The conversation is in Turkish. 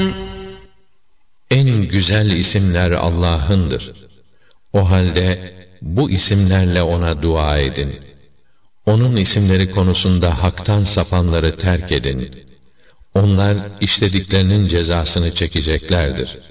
En güzel isimler Allah'ındır. O halde bu isimlerle ona dua edin. Onun isimleri konusunda haktan sapanları terk edin. Onlar işlediklerinin cezasını çekeceklerdir.